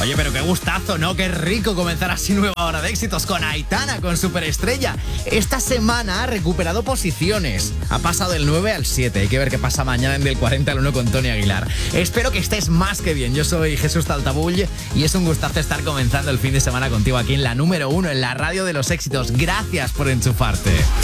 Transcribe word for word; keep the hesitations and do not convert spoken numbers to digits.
Oye, pero qué gustazo, ¿no? Qué rico comenzar así nueva hora de éxitos con Aitana, con Superestrella. Esta semana ha recuperado posiciones. Ha pasado del nueve al siete. Hay que ver qué pasa mañana en del cuarenta al uno con Tony Aguilar. Espero que estés más que bien. Yo soy Jesús Taltabull y es un gustazo estar comenzando el fin de semana contigo aquí en la número uno, en la radio de los éxitos. Gracias por enchufarte.